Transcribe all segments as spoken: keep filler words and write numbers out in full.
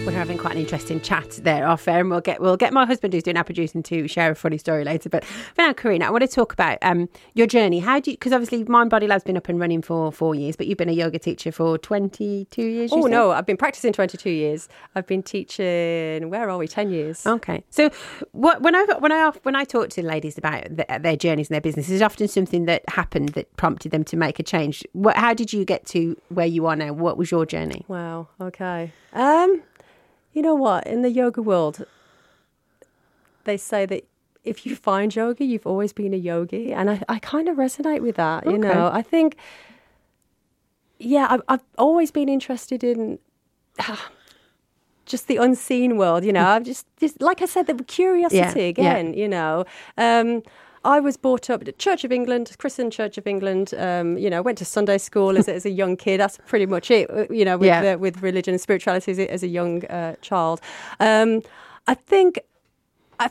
We're having quite an interesting chat there off air, and we'll get we'll get my husband, who's doing our producing, to share a funny story later. But for now, Karina, I want to talk about um your journey. How do you, because obviously Mind Body Lab's been up and running for four years, but you've been a yoga teacher for twenty-two years. Oh no, I've been practicing twenty-two years. I've been teaching. Where are we? ten years. Okay. So what when I when I when I talk to ladies about the, their journeys and their business, is often something that happened that prompted them to make a change. What, how did you get to where you are now? What was your journey? Wow. Okay. Um. You know what? In the yoga world, they say that if you find yoga, you've always been a yogi. And I, I kind of resonate with that, you Okay. know. I think, yeah, I've, I've always been interested in ah, just the unseen world, you know. I've just, just, like I said, the curiosity Yeah, again, yeah. you know. Um, I was brought up at Church of England, Christian Church of England. Um, you know, went to Sunday school as, as a young kid. That's pretty much it. You know, with Yeah. uh, with religion and spirituality as a, as a young uh, child. Um, I think I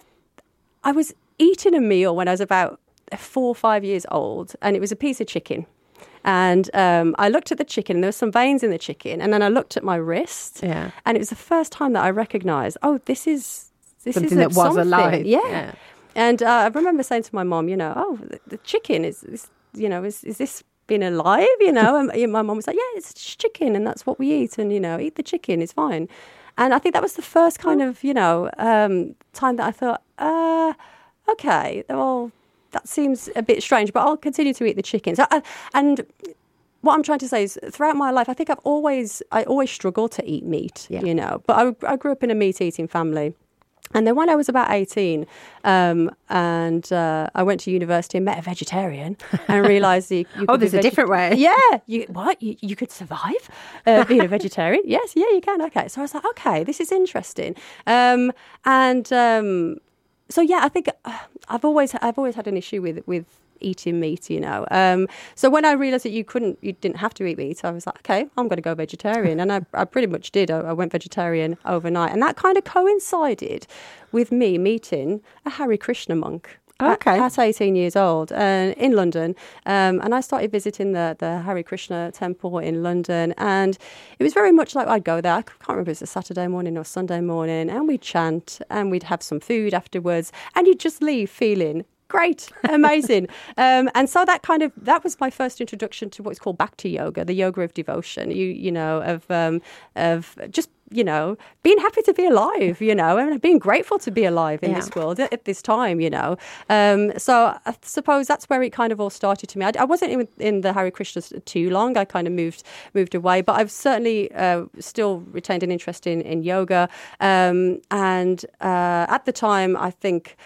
I was eating a meal when I was about four or five years old, and it was a piece of chicken. And um, I looked at the chicken, and there were some veins in the chicken. And then I looked at my wrist, Yeah. and it was the first time that I recognised, oh, this is this Something is that was something. alive. Yeah. Yeah. And uh, I remember saying to my mom, you know, oh, the, the chicken is, is, you know, is, is this been alive? You know, and my mom was like, yeah, it's just chicken, and that's what we eat, and you know, eat the chicken, it's fine. And I think that was the first kind of, you know, um, time that I thought, uh, okay, well, that seems a bit strange, but I'll continue to eat the chicken. So, uh, and what I'm trying to say is, throughout my life, I think I've always, I always struggled to eat meat, Yeah. you know, but I, I grew up in a meat-eating family. And then when I was about eighteen, um, and uh, I went to university and met a vegetarian and realised you, you could Oh, there's be a different way. Yeah. You, what? You, you could survive uh, being a vegetarian? Yes, yeah, you can. Okay. So I was like, okay, this is interesting. Um, and um, so, yeah, I think uh, I've always I've always had an issue with with eating meat, you know. Um, so when I realised that you couldn't, you didn't have to eat meat, I was like, okay, I'm going to go vegetarian. And I, I pretty much did. I, I went vegetarian overnight. And that kind of coincided with me meeting a Hare Krishna monk. Okay. At, at eighteen years old, uh, in London. Um, and I started visiting the, the Hare Krishna temple in London. And it was very much like I'd go there. I can't remember if it was a Saturday morning or Sunday morning. And we'd chant and we'd have some food afterwards. And you'd just leave feeling great, amazing. um, and so that kind of, that was my first introduction to what's called Bhakti Yoga, the yoga of devotion, you you know, of um, of just, you know, being happy to be alive, you know, and being grateful to be alive in Yeah. this world at, at this time, you know. Um, so I suppose that's where it kind of all started to me. I, I wasn't in, in the Hare Krishnas too long. I kind of moved moved away, but I've certainly uh, still retained an interest in, in yoga. Um, and uh, at the time, I think,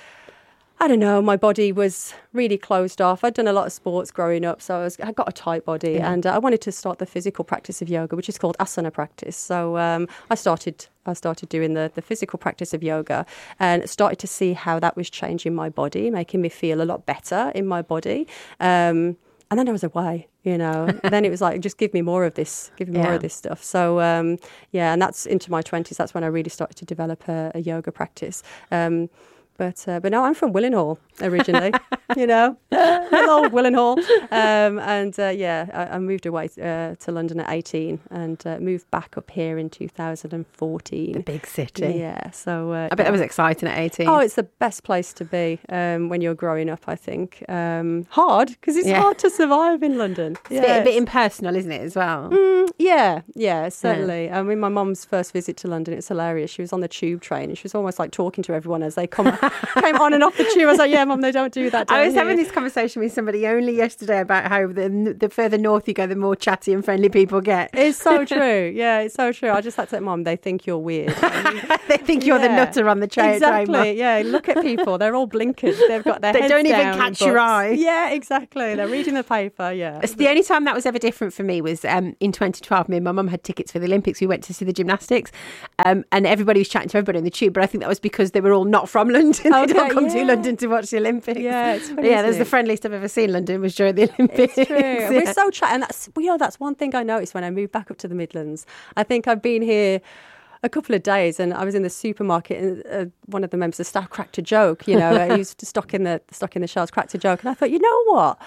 I don't know, my body was really closed off. I'd done a lot of sports growing up, so I, was, I got a tight body. Yeah. And uh, I wanted to start the physical practice of yoga, which is called asana practice. So um, I started I started doing the, the physical practice of yoga and started to see how that was changing my body, making me feel a lot better in my body. Um, and then I was away, you know. Then it was like, just give me more of this, give me more Yeah. of this stuff. So, um, yeah, and that's into my twenties. That's when I really started to develop a, a yoga practice. Um But uh, but no, I'm from Willenhall originally, you know, little old Willenhall. Um, and uh, yeah, I, I moved away uh, to London at eighteen and uh, moved back up here in two thousand fourteen. The big city. Yeah, so uh, I bet yeah. it was exciting at eighteen. Oh, it's the best place to be um, when you're growing up, I think. Um, hard, because it's Yeah. hard to survive in London. It's a, bit, a bit impersonal, isn't it, as well? Mm, yeah, yeah, certainly. I mean, my mum's first visit to London, it's hilarious. She was on the tube train and she was almost like talking to everyone as they come came on and off the tube. I was like, yeah, Mum, they don't do that down I was here. having this conversation with somebody only yesterday about how the, the further north you go, the more chatty and friendly people get. It's so true. Yeah, it's so true. I just had to say, Mum, they think you're weird. They think you're the Yeah. nutter on the train. Exactly. Yeah, look at people. They're all blinkered. They've got their They heads don't even down in catch your books. eye. Yeah, exactly. They're reading the paper. Yeah. It's the only time that was ever different for me was um, in twenty twelve. Me and my mum had tickets for the Olympics. We went to see the gymnastics, um, and everybody was chatting to everybody in the tube. But I think that was because they were all not from London. They Okay, don't come yeah. to London to watch the Olympics. Yeah, it's funny, yeah. isn't That's the it? friendliest I've ever seen London was during the Olympics. It's true. Yeah. We're so chatty, and that's you know that's one thing I noticed when I moved back up to the Midlands. I think I've been here a couple of days, and I was in the supermarket, and uh, one of the members of staff cracked a joke. You know, uh, he was stuck in the stuck in the shelves, cracked a joke, and I thought, you know what?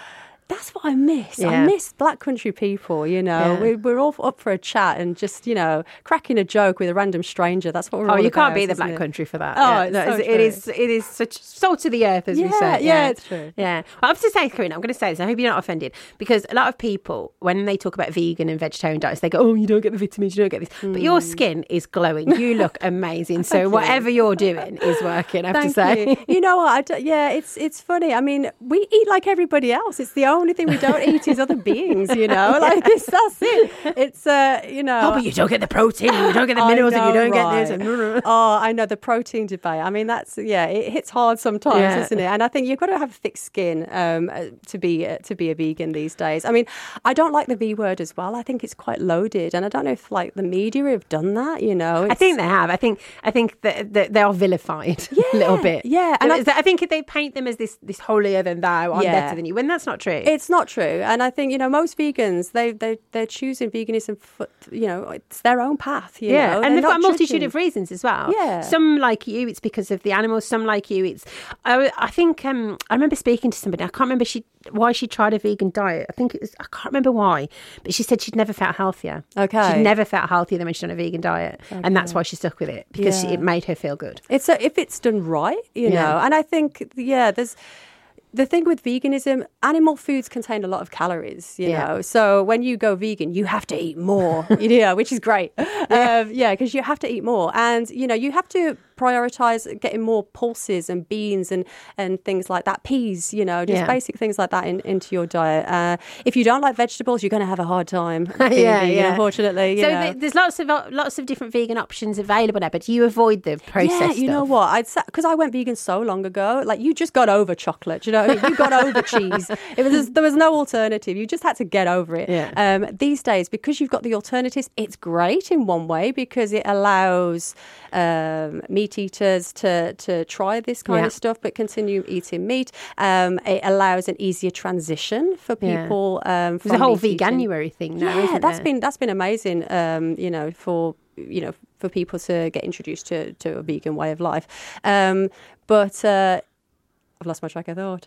That's what I miss. Yeah. I miss Black Country people, you know. Yeah. We, we're all up for a chat and just, you know, cracking a joke with a random stranger. That's what we're Oh, all you about, can't be the isn't Black it? Country for that. Oh, yeah. it's No, so it's- true. it is. It is such salt of the earth, as we Yeah, say. yeah, it's true. Yeah. Well, I have to say, Karina, I'm going to say this. I hope you're not offended, because a lot of people, when they talk about vegan and vegetarian diets, they go, "Oh, you don't get the vitamins, you don't get this." But your skin is glowing. You look amazing. So Thank you. whatever you're doing is working, I have Thank to say. you. You know what? I d- yeah, it's it's funny. I mean, we eat like everybody else. It's the only thing we don't eat is other beings. You know, like it's that's it. It's uh, you know. Oh, but you don't get the protein, you don't get the I minerals, and you know, don't get right. this. And... Oh, I know the protein debate. I mean, that's yeah, it hits hard sometimes, Yeah. isn't it? And I think you've got to have thick skin um, uh, to be uh, to be a vegan these days. I mean, I don't like the V word as well. I think it's quite loaded, and I don't know if like the media have done that. You know, I think they have. I think I think that, that they are vilified a little bit. yeah, and and I, I think they paint them as this this holier than thou. I'm Yeah. better than you, when that's not true. It's not true, and I think you know most vegans they they they're choosing veganism for you know it's their own path. You yeah, know? and They're they've got a not multitude judging. of reasons as well. Yeah. Some like you, it's because of the animals. Some like you, it's. I, I think um, I remember speaking to somebody. I can't remember she why she tried a vegan diet. I think it was. I can't remember why, but she said she'd never felt healthier. Okay. She'd never felt healthier than when she'd done a vegan diet, and that's why she stuck with it, because she, Yeah. it made her feel good. It's a, if it's done right, you Yeah. know. And I think yeah, there's. The thing with veganism, animal foods contain a lot of calories, you Yeah. know. So when you go vegan, you have to eat more, you know, which is great. Um, yeah, because you have to eat more. And, you know, you have to prioritize getting more pulses and beans and, and things like that. Peas, you know, just Yeah. basic things like that in, into your diet. Uh, if you don't like vegetables, you're going to have a hard time being Yeah, vegan, yeah. unfortunately. You So know. th- there's lots of lots of different vegan options available now, but you avoid the processed Yeah, you know stuff. what? I'd because I went vegan so long ago. Like you just got over chocolate. Do you know, what I mean? You got over cheese. It was there was no alternative. You just had to get over it. Yeah. Um, these days, because you've got the alternatives, it's great in one way because it allows um, meat eaters to to try this kind Yeah. of stuff, but continue eating meat. Um, it allows an easier transition for Yeah. people. Um, There's a whole from meat eating. veganuary thing now, Yeah, isn't that's there? been that's been amazing. Um, you know, for you know for people to get introduced to to a vegan way of life. Um, but uh, I've lost my track of thought.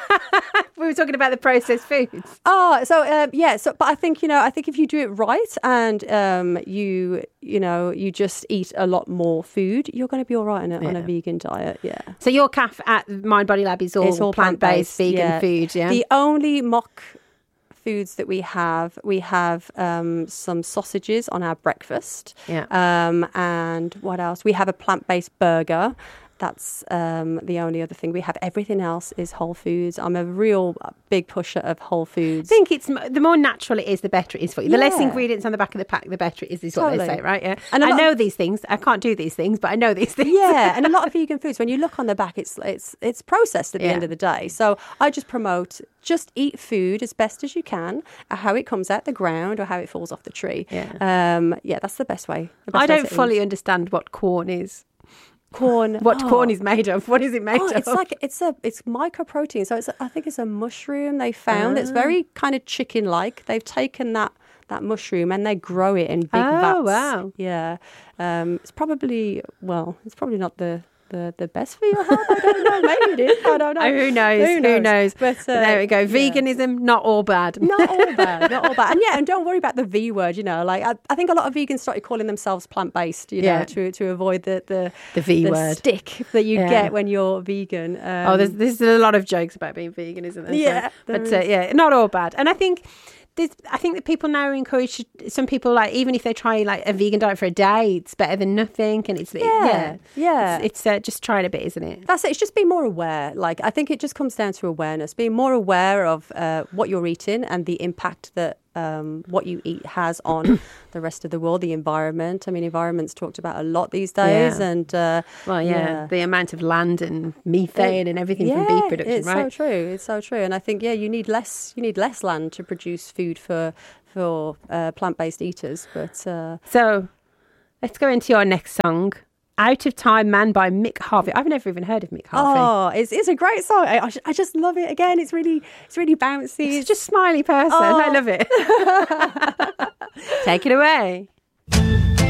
We were talking about the processed foods. Oh, so um, yeah, so but I think you know, I think if you do it right and um, you you know you just eat a lot more food, you're going to be all right on a, on a Yeah. vegan diet. Yeah, So your cafe at Mind Body Lab is all, It's all plant-based, plant-based, vegan yeah. food, yeah? The only mock foods that we have, we have um, some sausages on our breakfast. Yeah. Um, and what else? We have a plant-based burger. That's um, the only other thing. We have everything else is whole foods. I'm a real big pusher of whole foods. I think it's m- the more natural it is, the better it is for you. The less Yeah. ingredients on the back of the pack, the better it is, is what they Totally. say, right? Yeah. And a I lot know of- these things. I can't do these things, but I know these things. Yeah, and a lot of vegan foods, when you look on the back, it's it's it's processed at the Yeah. end of the day. So I just promote just eat food as best as you can, uh, how it comes out the ground or how it falls off the tree. Yeah. um, yeah, that's the best way. the best I way don't to fully eat. understand what corn is. corn. What oh. corn is made of? What is it made Oh, of? it's like it's a it's mycoprotein. So it's a, I think it's a mushroom they found. Ah. It's very kind of chicken-like. They've taken that that mushroom and they grow it in big Oh, vats. wow. Yeah, um, it's probably well, it's probably not the. The, the best for your health? I don't know. Maybe it is. I don't know. Oh, who knows? Who knows? But, uh, there we go. yeah. Veganism, not all bad. Not all bad, not all bad. And yeah, and don't worry about the V word, you know. Like I, I think a lot of vegans started calling themselves plant-based, you know, Yeah. to to avoid the the, The V the word. stick that you Yeah. get when you're vegan. Um, Oh, there's, there's a lot of jokes about being vegan, isn't there? So- Yeah, but there uh, is. yeah, not all bad. And I think there's, I think that people now are encouraged. Some people, like, even if they try like a vegan diet for a day, it's better than nothing. And it's Yeah, yeah. it's, it's uh, just trying a bit, isn't it? That's it. It's just being more aware. Like I think it just comes down to awareness, being more aware of uh, what you're eating and the impact that um, what you eat has on the rest of the world, the environment. I mean, environment's talked about a lot these days, Yeah. and uh, Well, yeah, yeah. the amount of land and methane and everything from yeah, beef production, it's right? so true. It's so true. And I think yeah, you need less. You need less land to produce food for for uh, plant-based eaters. But uh, So let's go into your next song. Out of Time Man by Mick Harvey. I've never even heard of Mick Harvey. oh, it's it's a great song. I, I, I just love it. Again, it's really it's really bouncy. He's just a smiley person. Oh. I love it. Take it away.